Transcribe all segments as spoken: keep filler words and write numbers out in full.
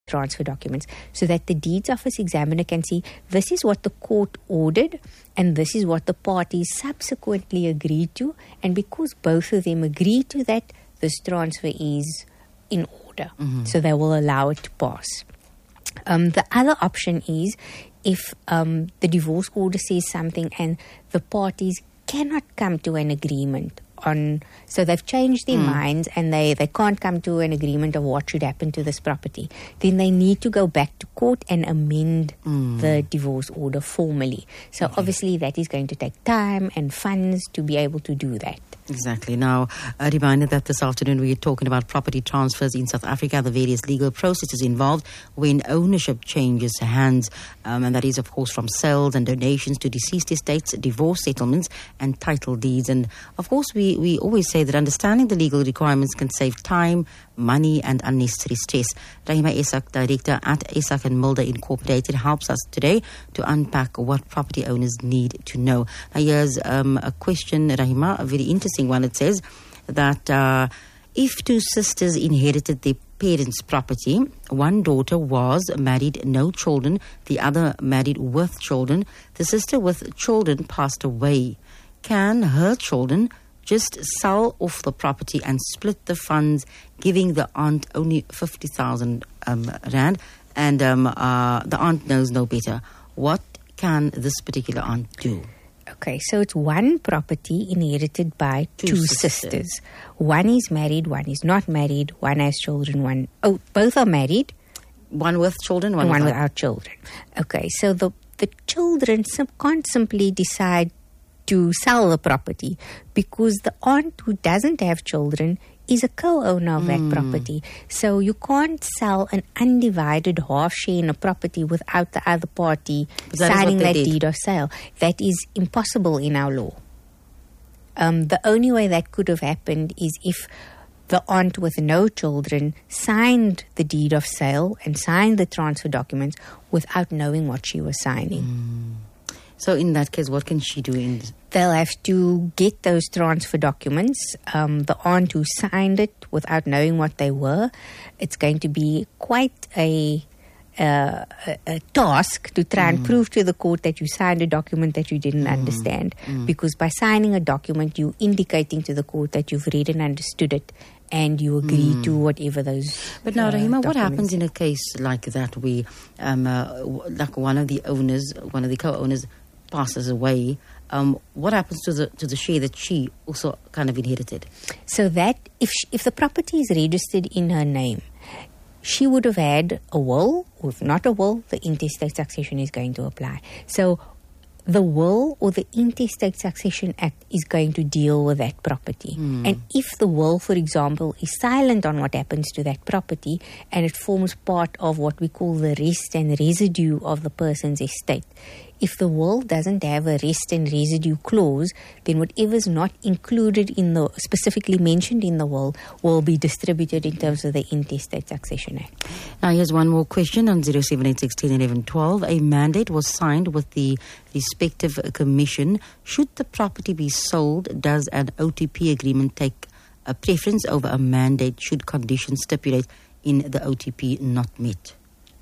transfer documents so that the deeds office examiner can see this is what the court ordered and this is what the parties subsequently agreed to, and because both of them agreed to that, this transfer is in order. Mm-hmm. So they will allow it to pass. Um, the other option is if um, the divorce order says something and the parties cannot come to an agreement on, so they've changed their mm. minds and they, they can't come to an agreement of what should happen to this property, then they need to go back to court and amend mm. the divorce order formally. So okay. obviously that is going to take time and funds to be able to do that. Exactly. Now, a reminder that this afternoon we are talking about property transfers in South Africa, the various legal processes involved when ownership changes hands, um, and that is, of course, from sales and donations to deceased estates, divorce settlements, and title deeds. And, of course, we, we always say that understanding the legal requirements can save time, money, and unnecessary stress. Rahima Esak, director at Esak and Mulder Incorporated, helps us today to unpack what property owners need to know. Now, here's um, a question, Rahima, a very interesting one. It says that uh, if two sisters inherited their parents' property, one daughter was married, no children, the other married with children, the sister with children passed away, can her children just sell off the property and split the funds, giving the aunt only fifty thousand um, rand, and um, uh, the aunt knows no better? What can this particular aunt do? Okay, so it's one property inherited by two, two sisters. sisters. One is married, one is not married, one has children, one... Oh, both are married. One with children, one, one without. without children. Okay, so the, the children sim- can't simply decide to sell the property because the aunt who doesn't have children is a co-owner of that mm. property. So you can't sell an undivided half share in a property without the other party that signing that did. deed of sale. That is impossible in our law. Um, the only way that could have happened is if the aunt with no children signed the deed of sale and signed the transfer documents without knowing what she was signing. Mm. So in that case, what can she do? In They'll have to get those transfer documents. Um, the aunt who signed it without knowing what they were, it's going to be quite a, uh, a, a task to try mm. and prove to the court that you signed a document that you didn't mm. understand. Mm. Because by signing a document, you're indicating to the court that you've read and understood it, and you agree mm. to whatever those. But now, uh, Rahima, what happens in a case like that where, um, uh, like one of the owners, one of the co-owners passes away? Um, what happens to the to the share that she also kind of inherited? So that if she, if the property is registered in her name, she would have had a will, or if not a will, the intestate succession is going to apply. So the will or the Intestate Succession Act is going to deal with that property. Mm. And if the will, for example, is silent on what happens to that property and it forms part of what we call the rest and residue of the person's estate, if the will doesn't have a rest and residue clause, then whatever's not included in the, specifically mentioned in the will, will be distributed in terms of the Intestate Succession Act. Now here's one more question on zero seven eight six one zero one one two. A mandate was signed with the respective commission. Should the property be sold, does an O T P agreement take a preference over a mandate should conditions stipulate in the O T P not met?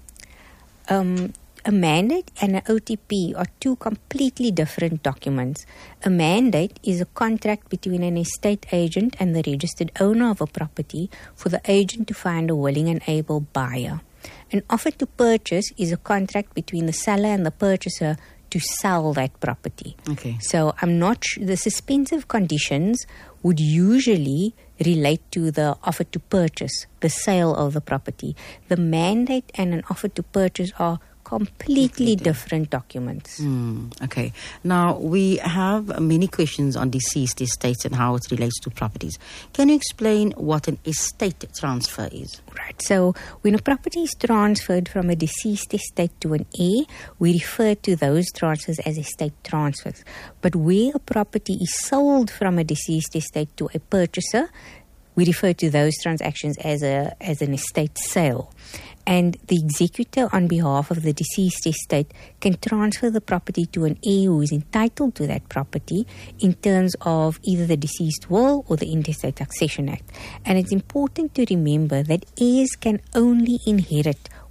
Um... A mandate and an O T P are two completely different documents. A mandate is a contract between an estate agent and the registered owner of a property for the agent to find a willing and able buyer. An offer to purchase is a contract between the seller and the purchaser to sell that property. Okay. So I'm not sh- the suspensive conditions would usually relate to the offer to purchase, the sale of the property. The mandate and an offer to purchase are completely, completely different documents. Mm, okay. Now, we have many questions on deceased estates and how it relates to properties. Can you explain what an estate transfer is? Right. So, when a property is transferred from a deceased estate to an heir, we refer to those transfers as estate transfers. But where a property is sold from a deceased estate to a purchaser, we refer to those transactions as a as an estate sale. And the executor on behalf of the deceased estate can transfer the property to an heir who is entitled to that property in terms of either the deceased will or the Intestate Succession Act. And it's important to remember that heirs can only inherit